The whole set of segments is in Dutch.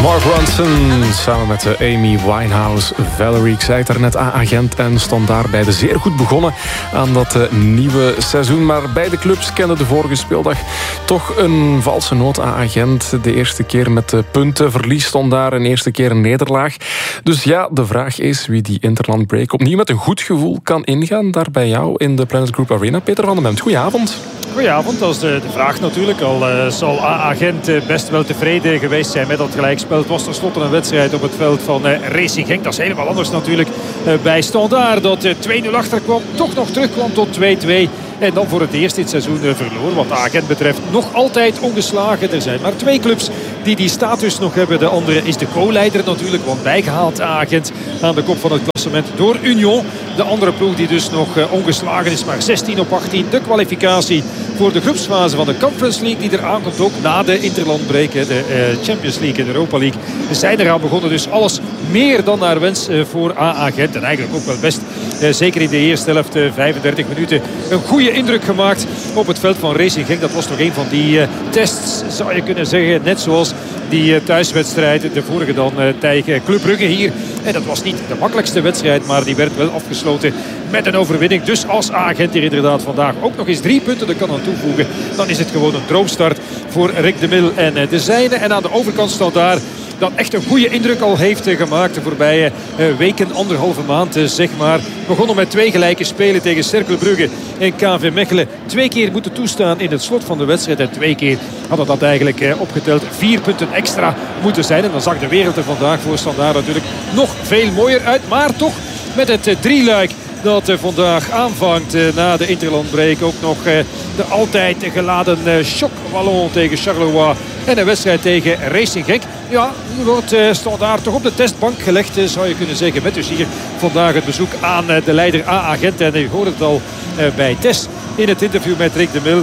Mark Ronson samen met Amy Winehouse. Valerie, ik zei het daarnet, A-agent en Standaard beide zeer goed begonnen aan dat nieuwe seizoen. Maar beide clubs kenden de vorige speeldag toch een valse noot. A-agent de eerste keer met punten, verlies Standaard een eerste keer een nederlaag. Dus ja, de vraag is wie die Interland Break opnieuw met een goed gevoel kan ingaan. Daar bij jou in de Planet Group Arena. Peter van den Bemt, goedenavond. Goedenavond, dat is de vraag natuurlijk. Al zal A-agent best wel tevreden geweest zijn met dat gelijkspel. Het was tenslotte een wedstrijd op het veld van Racing Genk. Dat is helemaal anders natuurlijk bij Standaard. Dat 2-0 achterkwam, toch nog terugkwam tot 2-2. En dan voor het eerst dit seizoen verloor. Wat A-agent betreft nog altijd ongeslagen. Er zijn maar 2 clubs die status nog hebben. De andere is de co-leider natuurlijk. Want bijgehaald A-agent aan de kop van het klassement door Union. De andere ploeg die dus nog ongeslagen is. Maar 16 op 18. De kwalificatie voor de groepsfase van de Conference League. Die eraan komt ook na de Interland Break. De Champions League en de Europa League. We zijn eraan begonnen. Dus alles meer dan naar wens voor A-agent. En eigenlijk ook wel best. Zeker in de eerste helft 35 minuten. Een goede indruk gemaakt op het veld van Racing Genk. Dat was toch een van die tests, zou je kunnen zeggen. Net zoals die thuiswedstrijd, de vorige dan tegen Club Brugge hier. En dat was niet de makkelijkste wedstrijd, maar die werd wel afgesloten met een overwinning. Dus als A-agent hier inderdaad vandaag ook nog eens 3 punten er kan aan toevoegen, dan is het gewoon een droomstart voor Rick de Mil en de zijne. En aan de overkant staat daar dat echt een goede indruk al heeft gemaakt de voorbije weken, 1,5 maand zeg maar. Begonnen met 2 gelijke spelen tegen Cercle Brugge en KV Mechelen. 2 keer moeten toestaan in het slot van de wedstrijd. En 2 keer hadden dat eigenlijk opgeteld 4 punten extra moeten zijn. En dan zag de wereld er vandaag voor Standaard natuurlijk nog veel mooier uit. Maar toch met het drieluik dat vandaag aanvangt na de Interland Break. Ook nog de altijd geladen Choc Wallon tegen Charleroi. En een wedstrijd tegen Racing Genk. Ja, nu wordt Standaard toch op de testbank gelegd, zou je kunnen zeggen. Met dus hier vandaag het bezoek aan de leider A-agent. En u hoort het al bij Tess in het interview met Rick de Mil.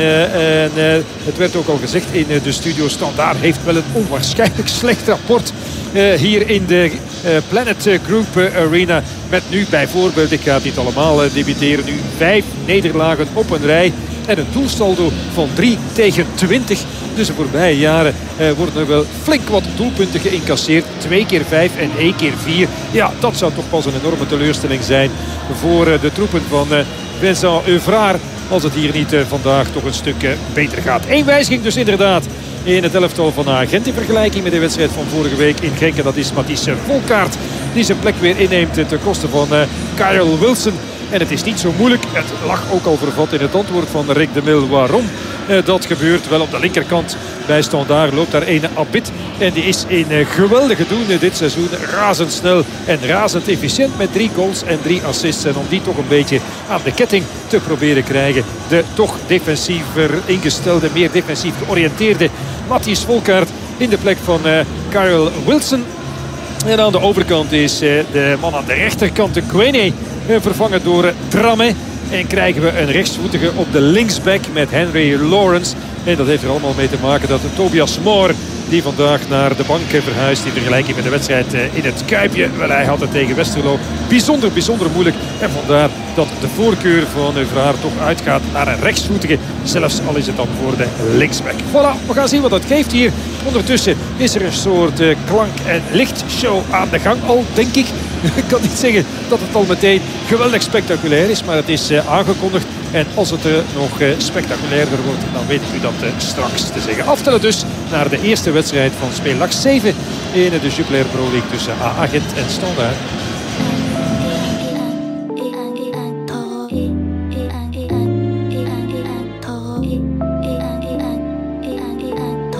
Het werd ook al gezegd in de studio. Standaard heeft wel een onwaarschijnlijk slecht rapport hier in de Planet Group Arena. Met nu bijvoorbeeld, ik ga het niet allemaal debiteren, nu 5 nederlagen op een rij. En een doelsaldo van 3-20. Dus de voorbije jaren worden er wel flink wat doelpunten geïncasseerd. 2 keer 5 en 1 keer 4. Ja, dat zou toch pas een enorme teleurstelling zijn voor de troepen van Vincent Euvraar. Als het hier niet vandaag toch een stuk beter gaat. 1 wijziging dus inderdaad in het elftal van A-agent. In vergelijking met de wedstrijd van vorige week in Genk. En dat is Matthijs Volkaert die zijn plek weer inneemt ten koste van Kyle Wilson. En het is niet zo moeilijk. Het lag ook al vervat in het antwoord van Rick de Mil. Waarom dat gebeurt? Wel, op de linkerkant bij Standaard loopt daar ene Abid. En die is in geweldige doen dit seizoen. Razendsnel en razend efficiënt met 3 goals en 3 assists. En om die toch een beetje aan de ketting te proberen krijgen. De toch defensiever ingestelde, meer defensief georiënteerde Matthijs Volkaert in de plek van Kyle Wilson. En aan de overkant is de man aan de rechterkant, de Quene, vervangen door Dramé. En krijgen we een rechtsvoetige op de linksback met Henry Lawrence. En dat heeft er allemaal mee te maken dat Tobias Moore, die vandaag naar de bank verhuist in vergelijking met de wedstrijd in het Kuipje. Wel, hij had het tegen Westerlo bijzonder moeilijk. En vandaar dat de voorkeur van Euvraar toch uitgaat naar een rechtsvoetige. Zelfs al is het dan voor de linksback. Voilà, we gaan zien wat dat geeft hier. Ondertussen is er een soort klank- en lichtshow aan de gang al, denk ik. Ik kan niet zeggen dat het al meteen geweldig spectaculair is, maar het is aangekondigd. En als het nog spectaculairder wordt, dan weet ik u dat straks te zeggen. Aftellen dus naar de eerste wedstrijd van speeldag 7 in de Jupiler Pro League tussen A-agent en Standaard.